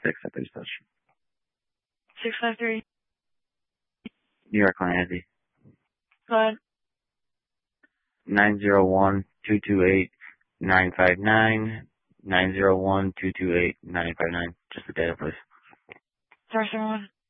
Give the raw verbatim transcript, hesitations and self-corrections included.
six at the touch. six five three. New York Line Eddie. Go ahead. nine zero one, two two eight, nine five nine, nine zero one, two two eight, nine five nine. Just the data, please. Sorry, one.